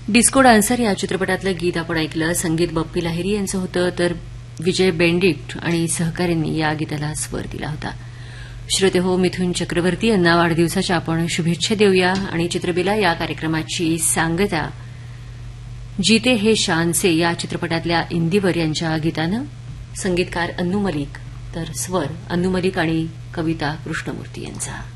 Disco dancer या चित्रपटातलं गीत आपण ऐकलं. संगीत बप्पी लाहिरी यांचं होतं, तर विजय बेंडिक्ट आणि सहकाऱ्यांनी या गीताला स्वर दिला होता. श्रोते हो, मिथुन चक्रवर्ती यांना वाढदिवसाच्या आपण शुभेच्छा देऊया. आणि चित्रबिला या कार्यक्रमाची सांगता जीते हे शान से या चित्रपटातल्या इंदिवर यांच्या गीतानं. संगीतकार अन्नू मलिक, तर स्वर अन्नू मलिक आणि कविता कृष्णमूर्ती यांचा.